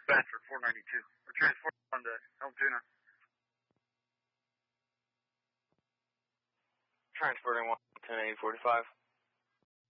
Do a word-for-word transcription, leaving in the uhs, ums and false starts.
Bedford, four ninety-two. We're transporting on to Elm Tuna. Transporting one ten eight forty-five.